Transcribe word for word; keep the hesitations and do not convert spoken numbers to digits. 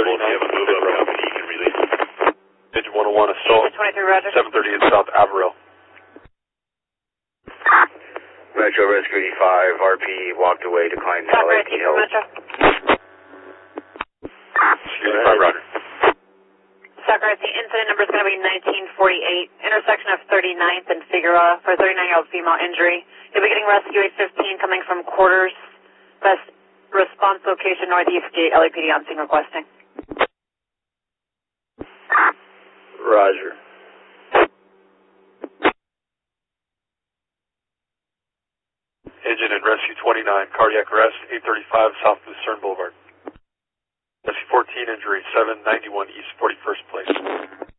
available. If you have a move up company, you can release. Engine one oh one assault. twenty-three, roger. seven thirty-eight South Averill. Metro Rescue eighty-five, R P walked away, declined to L A P held. Metro. eighty-five, roger. Soccer, the incident number is going to be nineteen forty-eight, intersection of thirty-ninth and Figueroa for a thirty-nine-year-old female injury. You'll be getting rescue eight fifteen coming from quarters. Best response location northeast gate, L A P D on scene requesting. Roger. Engine and rescue twenty-nine, cardiac arrest, eight thirty-five South Lucerne Boulevard. Rescue fourteen, injury seven ninety-one East forty-first Place.